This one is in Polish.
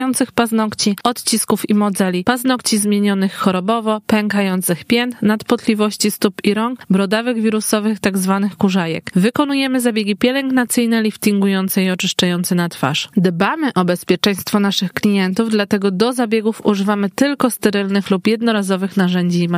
paznokci, odcisków i modzeli, paznokci zmienionych chorobowo, pękających pięt, nadpotliwości stóp i rąk, brodawych wirusowych tzw. kurzajek. Wykonujemy zabiegi pielęgnacyjne, liftingujące i oczyszczające na twarz. Dbamy o bezpieczeństwo naszych klientów, dlatego do zabiegów używamy tylko sterylnych lub jednorazowych narzędzi i